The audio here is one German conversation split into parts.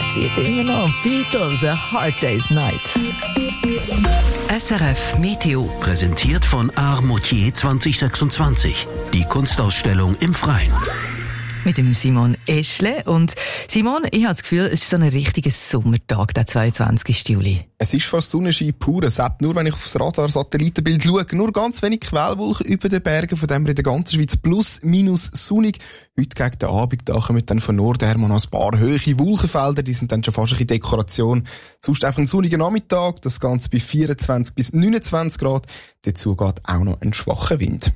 Zieht immer noch Beatles, A Hard Day's Night. SRF Meteo präsentiert von Art Moutier 2026. Die Kunstausstellung im Freien. Mit dem Simon Eschle. Und Simon, ich habe das Gefühl, es ist so ein richtiger Sommertag, der 22. Juli. Es ist fast Sonnenschein pur. Es hat nur, wenn ich aufs Radar-Satellitenbild schaue, nur ganz wenig Quellwolken über den Bergen, von dem wir in der ganzen Schweiz plus, minus sonnig. Heute gegen den Abend, da kommen dann von Norden her mal noch ein paar hohe Wolkenfelder, die sind dann schon fast ein bisschen Dekoration. Sonst einfach ein sonniger Nachmittag, das Ganze bei 24 bis 29 Grad. Dazu geht auch noch ein schwacher Wind.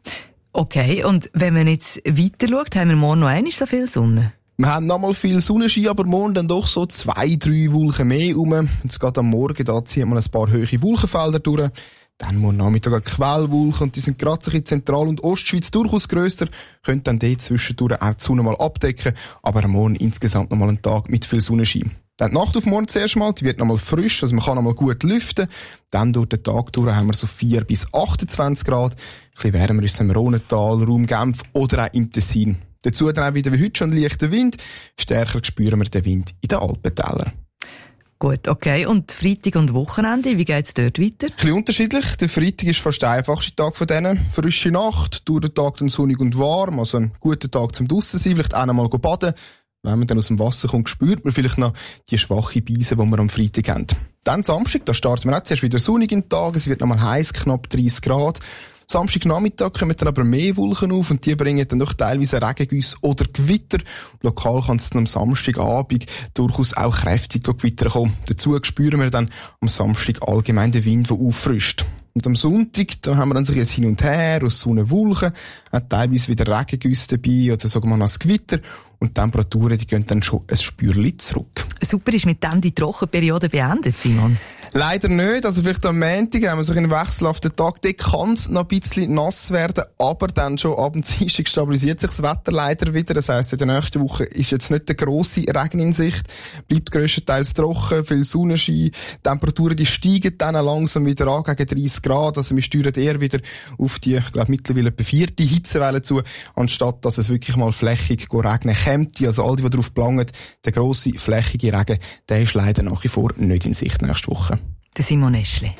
Okay, und wenn man jetzt weiter schaut, haben wir morgen noch einmal so viel Sonne? Wir haben noch mal viel Sonnenschein, aber morgen dann doch so 2-3 Wolken mehr rum. Jetzt geht am Morgen, da zieht man ein paar hohe Wolkenfelder durch. Dann morgen Nachmittag eine Quellwolken und die sind gerade so in Zentral- und Ostschweiz durchaus grösser. Können dann dort zwischendurch auch die Sonne mal abdecken, aber am Morgen insgesamt noch mal einen Tag mit viel Sonnenschein. Dann die Nacht auf morgen zuerst mal, die wird noch mal frisch, also man kann noch mal gut lüften. Dann durch den Tag durch haben wir so 4 bis 28 Grad. Ein bisschen wärmer ist es im Rhonental, Raum Genf oder auch im Tessin. Dazu dann auch wieder wie heute schon leichter Wind. Stärker spüren wir den Wind in den Alpentälern. Gut, okay. Und Freitag und Wochenende, wie geht's dort weiter? Ein bisschen unterschiedlich. Der Freitag ist fast der einfachste Tag von denen. Frische Nacht, durch den Tag dann sonnig und warm, also ein guter Tag zum draussen sein, vielleicht auch noch mal baden. Wenn man dann aus dem Wasser kommt, spürt man vielleicht noch die schwache Beise, die wir am Freitag haben. Dann Samstag, da starten wir auch zuerst wieder sonnig in den Tag, es wird noch mal heiß, knapp 30 Grad. Samstagnachmittag kommen dann aber mehr Wolken auf und die bringen dann doch teilweise Regengüsse oder Gewitter. Lokal kann es dann am Samstagabend durchaus auch kräftig Gewitter kommen. Dazu spüren wir dann am Samstag allgemein den Wind, der auffrischt. Und am Sonntag, da haben wir dann so ein Hin und Her aus Sonne, Wolken, auch teilweise wieder Regengüsse dabei oder sogar mal ein Gewitter. Und die Temperaturen, die gehen dann schon ein Spürchen zurück. Super, ist mit dem die Trockenperiode beendet, Simon? Leider nicht. Also vielleicht am Montag haben wir so einen wechselhaften Tag. Dort kann es noch ein bisschen nass werden, aber dann schon ab und Dienstag stabilisiert sich das Wetter leider wieder. Das heisst, in der nächsten Woche ist jetzt nicht der grosse Regen in Sicht. Bleibt grösstenteils trocken, viel Sonnenschein. Die Temperaturen, die steigen dann langsam wieder an gegen 30 Grad. Also wir steuern eher wieder auf die, ich glaube, mittlerweile etwa 4. Hitzewelle zu, anstatt dass es wirklich mal flächig regnen könnte. Also all die darauf planen, der grosse, flächige Regen, der ist leider nach wie vor nicht in Sicht nächste Woche. Der Simon Eschle.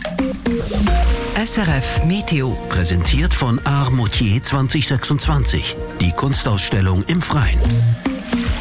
SRF Meteo präsentiert von Art Moutier 2026. Die Kunstausstellung im Freien.